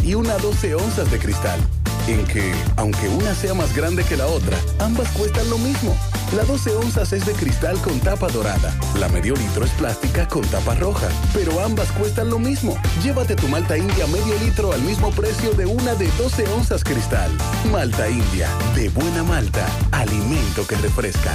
y una 12 onzas de cristal. En que, aunque una sea más grande que la otra, ambas cuestan lo mismo. La 12 onzas es de cristal con tapa dorada. La medio litro es plástica con tapa roja. Pero ambas cuestan lo mismo. Llévate tu Malta India medio litro al mismo precio de una de 12 onzas cristal. Malta India, de buena malta, alimento que refresca.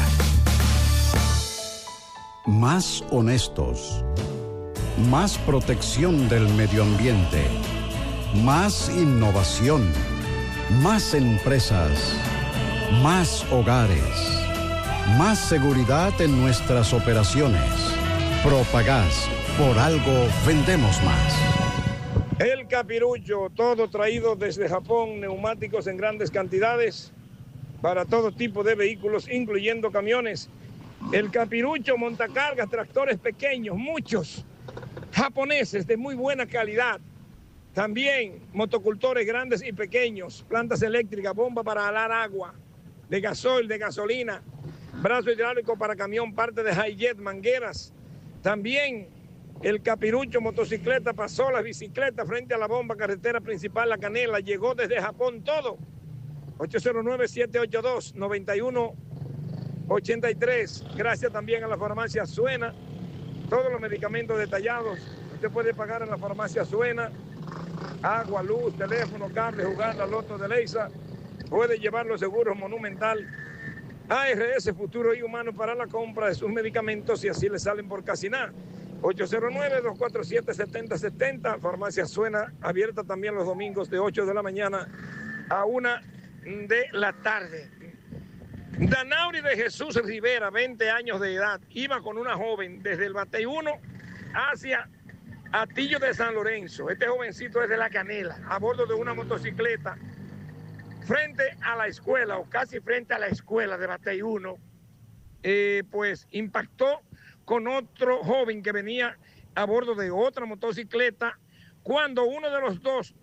Más honestos. Más protección del medio ambiente. Más innovación. Más empresas, más hogares, más seguridad en nuestras operaciones. Propagás, por algo vendemos más. El Capirucho, todo traído desde Japón, neumáticos en grandes cantidades para todo tipo de vehículos, incluyendo camiones. El Capirucho, montacargas, tractores pequeños, muchos japoneses de muy buena calidad. También motocultores grandes y pequeños, plantas eléctricas, bombas para jalar agua, de gasoil, de gasolina, brazo hidráulico para camión, parte de Hi-Jet, mangueras. También el Capirucho, motocicleta, pasó las bicicletas frente a la bomba, carretera principal La Canela, llegó desde Japón todo. 809-782-9183. Gracias también a la farmacia Suena, todos los medicamentos detallados. Usted puede pagar en la farmacia Suena. Agua, luz, teléfono, cable, jugada, loto de Leisa. Puede llevar los seguros Monumental. ARS Futuro y Humano para la compra de sus medicamentos y así le salen por casi nada. 809-247-7070. Farmacia Suena, abierta también los domingos de 8 de la mañana a 1 de la tarde. Danauri de Jesús Rivera, 20 años de edad, iba con una joven desde el Batey 1 hacia Atillo de San Lorenzo. Este jovencito es de La Canela, a bordo de una motocicleta, frente a la escuela, o casi frente a la escuela de Batey 1, pues impactó con otro joven que venía a bordo de otra motocicleta, cuando uno de los dos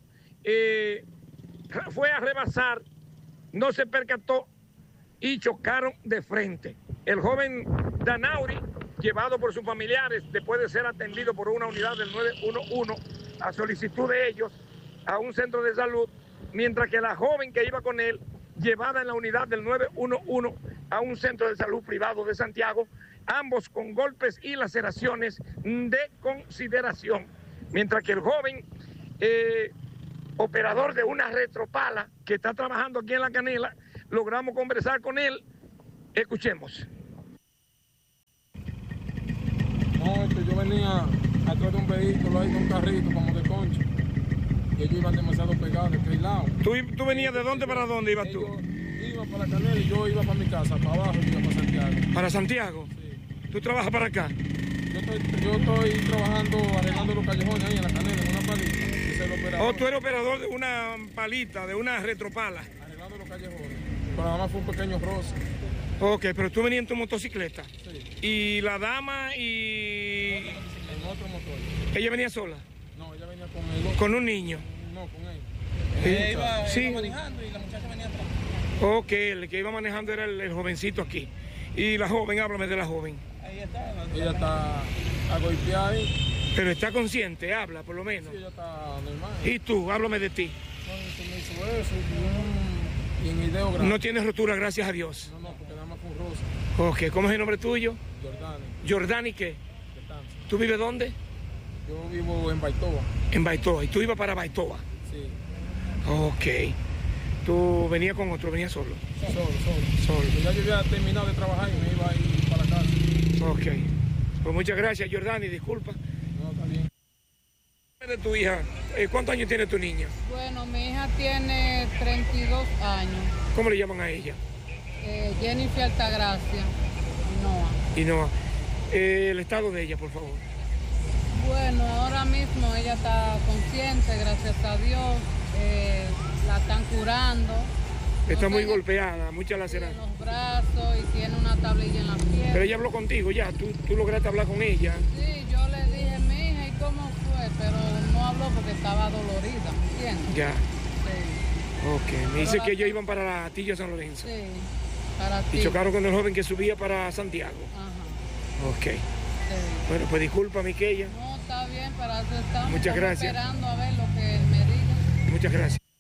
fue a rebasar, no se percató y chocaron de frente. El joven Danauri, llevado por sus familiares, después de ser atendido por una unidad del 911 a solicitud de ellos a un centro de salud, mientras que la joven que iba con él, llevada en la unidad del 911 a un centro de salud privado de Santiago, ambos con golpes y laceraciones de consideración. Mientras que el joven, operador de una retropala que está trabajando aquí en La Canela, logramos conversar con él. Escuchemos. No, yo venía atrás de un vehículo ahí, de un carrito como de concha. Y ellos iban demasiado pegados de aquel lado. ¿Tú venías de dónde para dónde ibas tú? Iba para La Canela y yo iba para mi casa, para abajo, y iba para Santiago. ¿Para Santiago? Sí. ¿Tú trabajas para acá? Yo estoy trabajando, arreglando los callejones ahí en La Canela, en una palita. ¿O tú eres operador de una palita, de una retropala? Arreglando los callejones. Pero nada más fue un pequeño roce. Ok, pero tú venías en tu motocicleta. Sí. ¿Y la dama y...? En otro motor. ¿Ella venía sola? No, ella venía con él. ¿Con un niño? No, con él. Ella iba manejando y la muchacha venía atrás. Ok, el que iba manejando era el jovencito aquí. Y la joven, háblame de la joven. Ahí está. Ella está golpeada ahí. Pero está consciente, habla por lo menos. Sí, ella está normal. ¿Y tú? Háblame de ti. No, se me hizo eso y en video grande. No tienes rotura, gracias a Dios. No, porque nada más fue un roce. Ok, ¿cómo es el nombre tuyo? Jordani. ¿Jordani qué? ¿Tú vives dónde? Yo vivo en Baitoa. En Baitoa. ¿Y tú ibas para Baitoa? Sí. Ok. ¿Tú venías con otro, venías solo? Solo. Ya yo había terminado de trabajar y me iba a ir para casa. Ok. Pues muchas gracias, Jordani, disculpa. No, está bien. De tu hija, ¿cuántos años tiene tu niña? Bueno, mi hija tiene 32 años. ¿Cómo le llaman a ella? Jennifer Altagracia Noa. Y no, el estado de ella, por favor. Bueno, ahora mismo ella está consciente, gracias a Dios. La están curando. Está muy golpeada, mucha laceración. En los brazos y tiene una tablilla en la piel. Pero ella habló contigo ya, tú lograste hablar con ella. Sí, yo le dije, mi hija, ¿y cómo fue? Pero no habló porque estaba dolorida, ¿me entiendes? Ya. Sí. Ok, me dice que ellos iban para Atillo San Lorenzo. Sí, para ti. Y chocaron con el joven que subía para Santiago. Ajá. Ok. Sí. Bueno, pues disculpa, Miquella. No, está bien, para eso estamos. Muchas gracias. Esperando a ver lo que él me diga. Muchas gracias.